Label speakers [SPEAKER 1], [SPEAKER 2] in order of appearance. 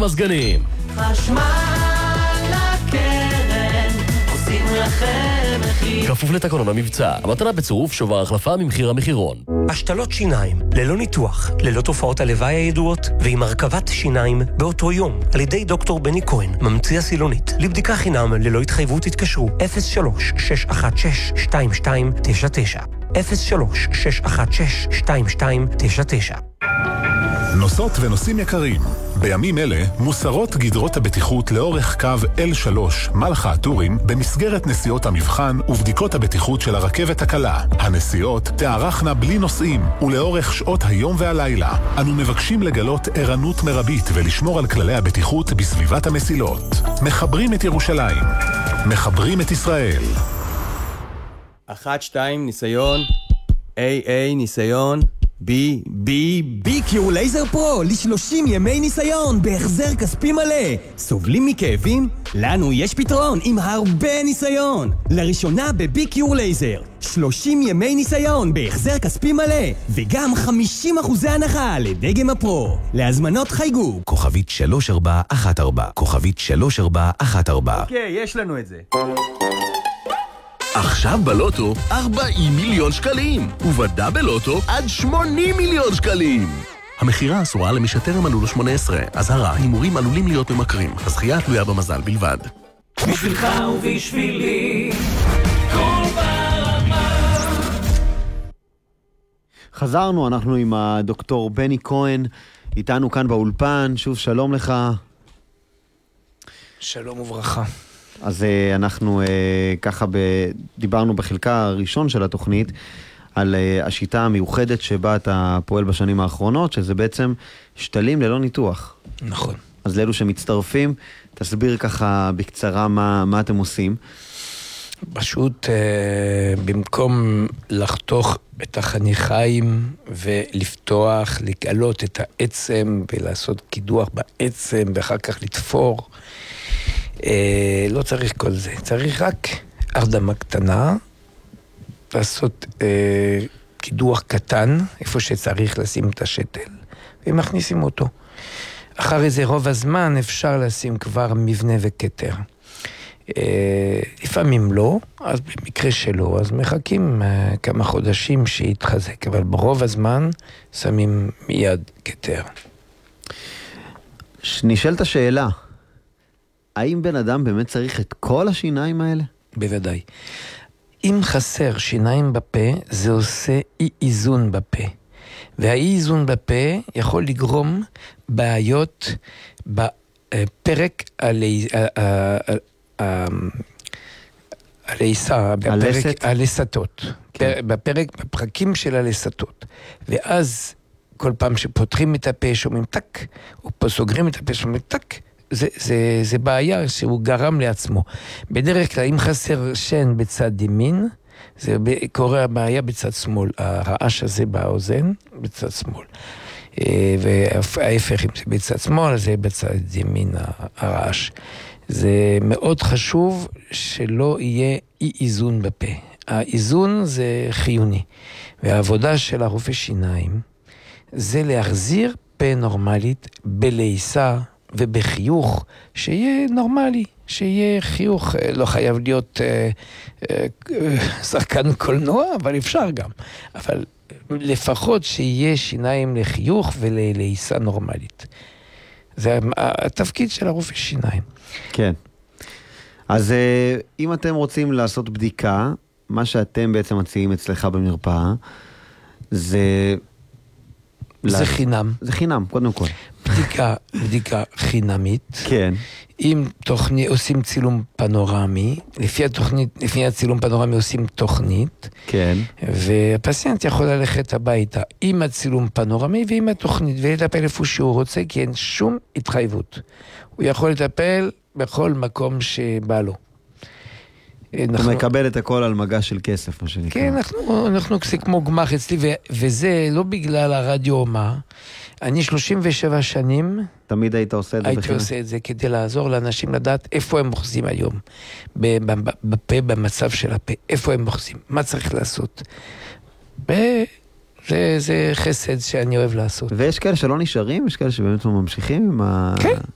[SPEAKER 1] המזגנים.
[SPEAKER 2] חשמל לקרן, עושים לכם מחיר.
[SPEAKER 1] כפוף לתקנון המבצע. המתנה בצירוף שובר החלפה ממחיר המחירון.
[SPEAKER 3] השתלות שיניים, ללא ניתוח, ללא תופעות הלוואי הידועות, ועם הרכבת שיניים באותו יום, על ידי דוקטור בני כהן, ממציא הסילונית. לבדיקה חינם, ללא התחייבות התקשרו, 03-616-2299. 03-616-2299.
[SPEAKER 4] נוסעות ונוסעים יקרים, בימים אלה מוסרות גדרות הבטיחות לאורך קו L3 מלחה הטורים במסגרת נסיעות המבחן ובדיקות הבטיחות של הרכבת הקלה. הנסיעות תארכנה בלי נוסעים ולאורך שעות היום והלילה. אנו מבקשים לגלות ערנות מרבית ולשמור על כללי הבטיחות בסביבת המסילות. מחברים את ירושלים, מחברים את ישראל.
[SPEAKER 5] 1-2 ניסיון, AA ניסיון,
[SPEAKER 6] BQ לייזר פרו ל30 ימי ניסיון בהחזר כספי מלא. סובלים מכאבים? לנו יש פתרון עם הרבה ניסיון. לראשונה ב-BQ לייזר 30 ימי ניסיון בהחזר כספי מלא וגם 50% הנחה לדגם הפרו. להזמנות חייגו
[SPEAKER 7] כוכבית 3414 כוכבית 3414.
[SPEAKER 5] אוקיי, יש לנו את זה.
[SPEAKER 1] עכשיו בלוטו 40 מיליון שקלים, ובדאבל לוטו עד 80 מיליון שקלים. המחירה אסורה למי שטרם מלאו לו 18. אזהרה, הימורים עלולים להיות ממכרים. הזכייה תלויה במזל בלבד.
[SPEAKER 2] בשבילך ובשבילי, כל ברמה.
[SPEAKER 8] חזרנו, אנחנו עם הדוקטור בני כהן, איתנו כאן באולפן. שוב שלום לך.
[SPEAKER 9] שלום וברכה.
[SPEAKER 8] אז אנחנו ככה דיברנו בחלקה הראשון של התוכנית על השיטה המיוחדת שבה אתה פועל בשנים האחרונות, שזה בעצם שתלים ללא ניתוח.
[SPEAKER 9] נכון.
[SPEAKER 8] אז לאלו שמצטרפים, תסביר ככה בקצרה מה אתם עושים.
[SPEAKER 9] פשוט במקום לחתוך את החניכיים ולפתוח, לגלות את העצם ולעשות קידוח בעצם ואחר כך לתפור, לא צריך כל זה, צריך רק הרדמה קטנה, לעשות קידוח קטן, איפה שצריך לשים את השתל, ומכניסים אותו. אחרי זה רוב הזמן אפשר לשים כבר מבנה וכתר. לפעמים לא, אז במקרה שלא, אז מחכים כמה חודשים שיתחזק, אבל ברוב הזמן שמים מיד כתר.
[SPEAKER 8] נשאלת השאלה, האם בן אדם באמת צריך את כל השיניים האלה?
[SPEAKER 9] בוודאי. אם חסר שיניים בפה, זה עושה אי איזון בפה. והאי איזון בפה יכול לגרום בעיות בפרק הלסתות. בפרקים של הלסתות. ואז כל פעם שפותחים את הפה שומעים טק, או סוגרים את הפה שומעים טק, זה בעיה שהוא גרם לעצמו. בדרך כלל, אם חסר שן בצד ימין, זה קורה הבעיה בצד שמאל. הרעש הזה באוזן בצד שמאל. וההפך, אם זה בצד שמאל, זה בצד ימין הרעש. זה מאוד חשוב שלא יהיה אי איזון בפה. האיזון זה חיוני. והעבודה של הרופא שיניים זה להחזיר פה נורמלית בלעיסה ובחיוך שיהיה נורמלי, שיהיה חיוך, לא חייב להיות שחקן קולנוע, אבל אפשר גם. אבל לפחות שיהיה שיניים לחיוך ולעיסה נורמלית. זה התפקיד של הרופא שיניים.
[SPEAKER 8] כן. אז אם אתם רוצים לעשות בדיקה, מה שאתם בעצם מציעים אצלך במרפאה, זה
[SPEAKER 9] חינם.
[SPEAKER 8] זה חינם, קודם כל.
[SPEAKER 9] בדיקה חינמית.
[SPEAKER 8] כן.
[SPEAKER 9] אם עושים צילום פנורמי, לפי הצילום פנורמי עושים תוכנית.
[SPEAKER 8] כן.
[SPEAKER 9] והפציינט יכול ללכת הביתה עם הצילום פנורמי ועם התוכנית, ולטפל איפה שהוא רוצה, כי אין שום התחייבות. הוא יכול לטפל בכל מקום שבא לו.
[SPEAKER 8] הוא מקבל את הכל על מגע של כסף, מה שנקרא.
[SPEAKER 9] כן, אנחנו כמו גמח אצלי, וזה לא בגלל הרדיומה. אני 37 שנים...
[SPEAKER 8] תמיד היית עושה את זה?
[SPEAKER 9] הייתי עושה את זה כדי לעזור לאנשים לדעת איפה הם מוחזים היום. בפה, במצב של הפה. איפה הם מוחזים, מה צריך לעשות. זה חסד שאני אוהב לעשות.
[SPEAKER 8] ויש כאלה שלא נשארים? יש כאלה שבאמת ממשיכים עם
[SPEAKER 9] כן,